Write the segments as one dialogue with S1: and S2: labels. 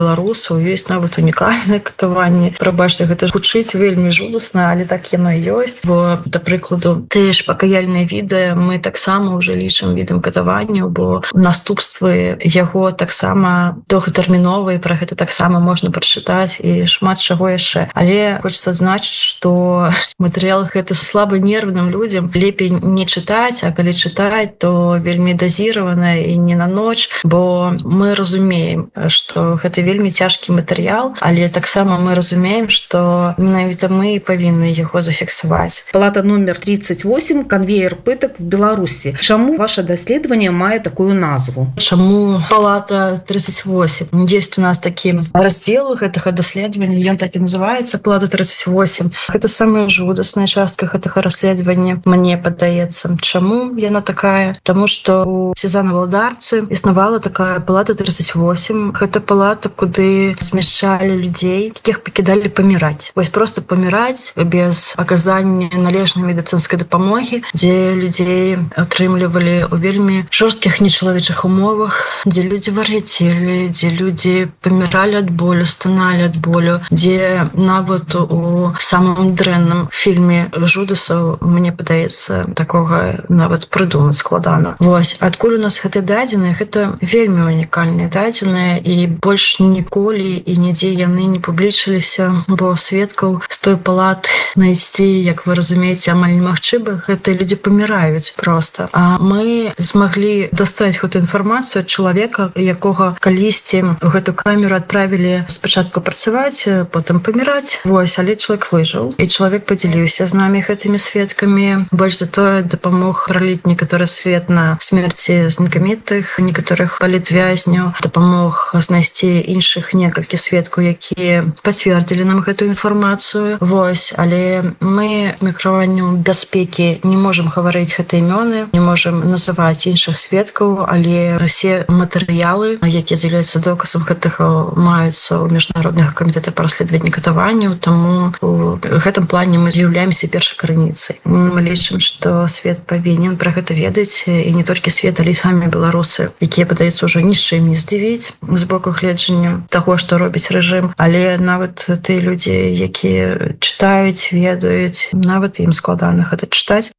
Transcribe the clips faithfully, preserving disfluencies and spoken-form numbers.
S1: беларусаў ёсць нават унікальнае катаванне. Прабачце, гэта гучыць вельмі жудасна, але так яно і ёсць. Бо, да прыкладу, тыя ж пакаяльныя відэа мы таксама ўжо лічым відам катаванняў, бо наступствы яго таксама доўгатэрміновыя, пра гэта таксама можна прачытаць і шмат чаго яшчэ. Але хочацца адзначыць, што матэрыял гэта слаба нервным людзям лепей не чытаць, а калі чытаць, то вельмі дазіравана і не на ноч, бо мы разумеем, што гэта вельмі цяжкі матэрыял, але таксама мы разумеем, што менавіта мы павінны яго зафіксаваць.
S2: Палата номер тридцать восемь. Конвейер пытак в Беларусі. Чаму ваше даследаванне мае такую назву?
S1: Чаму палата тридцать восемь? Есть у нас такі раздзел гэтага даследавання, ён так і называецца палата тридцать восемь. Гэта самая жудасная частка гэтага расследавання, мне падаецца. Чаму яна такая? Таму што у Сезана-Валдарцы існавала такая палата тридцать восемь. Гэта палата, куды змяшчалі людзей, якіх пакідалі паміраць. Вось проста паміраць без аказання належнай медыцынскай дапамогі, дзе людзей атрымлівалі ў вельмі жорсткіх нечалавечых умовах, дзе людзі вар'яцелі, дзе людзі паміралі ад болю, станалі ад болю, дзе нават у самым дрэнным фільме жудасаў, мне падаецца, такога нават прыдумаць складана. Вось, адкуль у нас гэтыя дадзеныя? Гэта вельмі унікальныя дадзеныя, і больш ніколі і нідзе яны не публічыліся, бо сведкаў з той палаты знайсці, як вы разумееце, амаль немагчыма. Гэтыя людзі паміраюць проста. А мы змаглі дастаць гэту інфармацыю ад чалавека, якога калісьці ў гэту камеру адправілі спачатку працаваць, потым паміраць. Вось, але чалавек выжыў, і чалавек падзяліўся з намі гэтымі сведкамі. Больш за тое, дапамог праліць некаторы свет на смерці знакамітых, некаторых палітвязняў, дапамог знайсці іншых некалькі сведкаў, якія пацвердзілі нам гэту інфармацыю. Вось, але мы мікраванню бяспекі не можам гаварыць гэтыя імёны, не можам называць іншых сведкаў, але усе матэрыялы, якія з'яўляюцца доказам гэтага, маюцца ў міжнародных камітэтах па расследаванні катаванняў, таму у гэтым плане мы з'яўляемся першай крыніцай. Мы лічым, што свет павінен пра гэта ведаць, і не толькі свет, але і самі беларусы, якія, падаецца, ўжо нічым не здзівіць з боку гледжання таго, што робіць рэжым, але нават тыя людзі, якія чытаюць, ведаюць, нават ім складана гэта чытаць.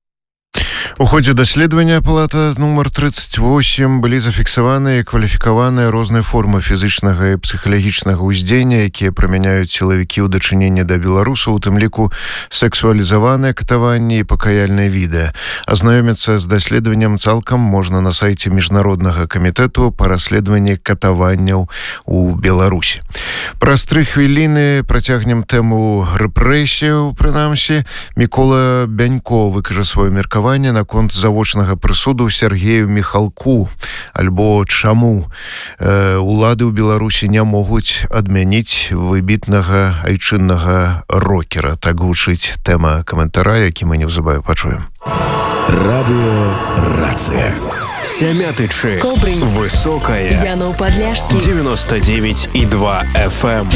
S3: У ходзе даследавання палата нумар тридцать восемь былі зафіксаваныя і кваліфікаваныя розныя формы фізычнага і псіхалагічнага ўздзеяння, якія прымяняюць сілавікі ў дачыненні да беларусаў, у тым ліку сексуалізаваныя катаванні і пакаяльныя відэа. Азнаёміцца з даследаваннем цалкам можна на сайце міжнароднага камітэту па расследаванні катаванняў у Беларусі. Праз тры хвіліны працягнем тэму рэпрэсіяў, прынамсі. Мікола Бянько выкажа сваё меркаванне наконт завочнага прысуду Сергею Міхалку, альбо чаму э, улады ў Беларусі не могуць адмяніць выбітнага айчыннага рокера. Так гучыць тэма каментара, які мы неўзабаве пачуем.
S4: Радио Рация. Семятычы. Кобрин. Высокая.
S5: Янов Подляшский.
S4: девяносто девять и два эф эм.